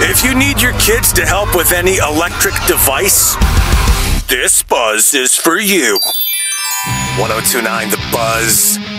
If you need your kids to help with any electric device, this buzz is for you. 1029 The Buzz.